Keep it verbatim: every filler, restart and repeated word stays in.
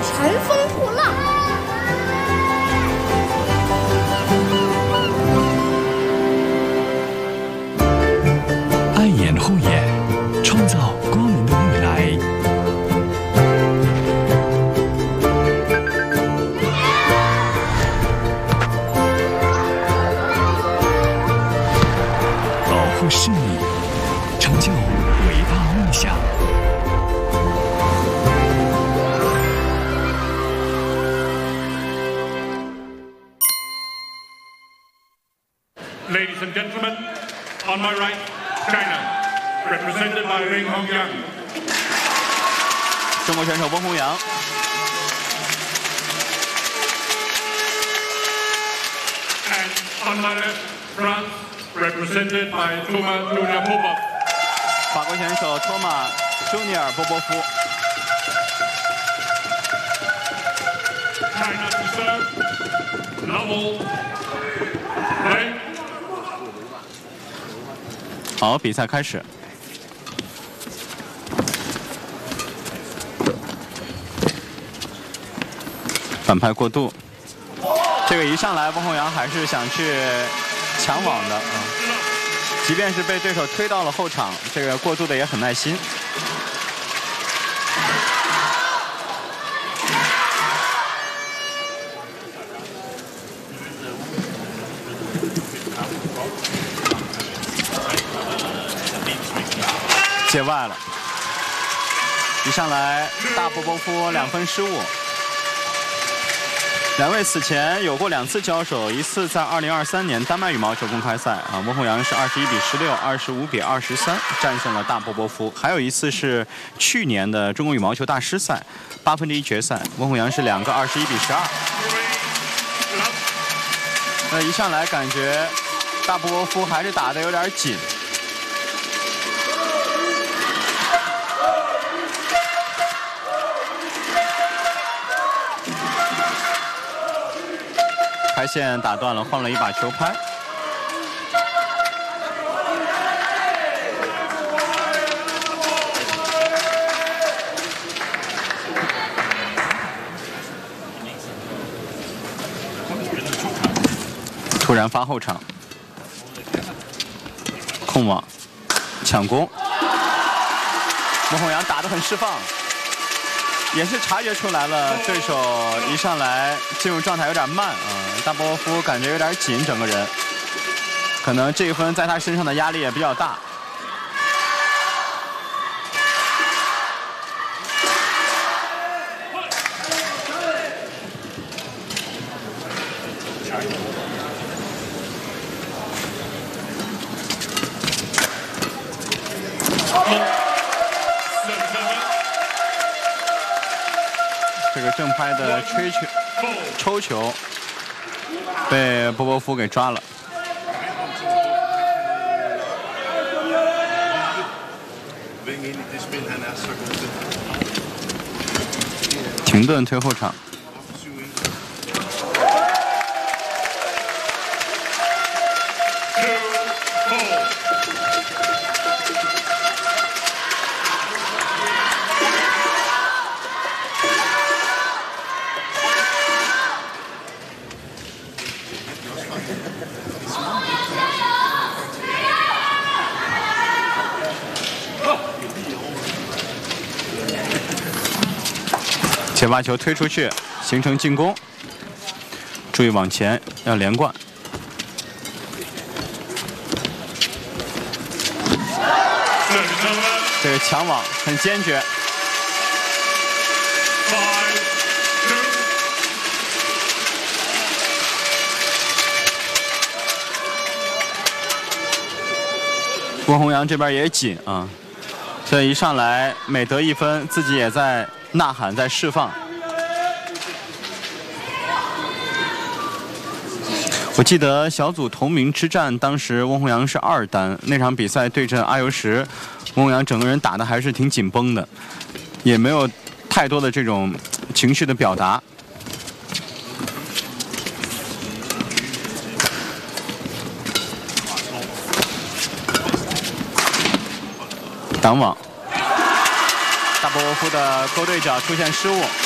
乘风破浪。 爱眼后眼，创造光明的未来。保护视力，成就伟大梦想。 Ladies and gentlemen, on my right, China, represented by Ring Hongyang. 中国选手温宏洋。 And on my left, France, represented by Toma Junior Popov. 法国选手托马朱尼尔波波夫。 China to serve. Novel. Play. 好，比赛开始。反拍过度，这个一上来，温宏洋还是想去抢网的啊、嗯，即便是被对手推到了后场，这个过渡的也很耐心。界外了，一上来大波波夫两分失误。两位此前有过两次交手，一次在二零二三年丹麦羽毛球公开赛啊，温宏洋是二十一比十六、二十五比二十三战胜了大波波夫；还有一次是去年的中国羽毛球大师赛八分之一决赛，温宏洋是两个二十一比十二。那一上来感觉大波波夫还是打得有点紧。拍线打断了，换了一把球拍。突然发后场，控网，抢攻。温宏洋打得很释放。也是察觉出来了，对手一上来进入状态有点慢啊，大波波夫感觉有点紧，整个人，可能这一分在他身上的压力也比较大。这个正拍的吹球、抽球被波波夫给抓了。停顿推后场。前发球推出去，形成进攻。注意往前，要连贯。这个抢网很坚决。温宏洋这边也紧啊，所以一上来每得一分，自己也在呐喊，在释放。我记得小组同名之战，当时温宏洋是二单，那场比赛对阵阿尤什，温宏洋整个人打的还是挺紧绷的，也没有太多的这种情绪的表达。挡网，大波波夫的勾对角出现失误。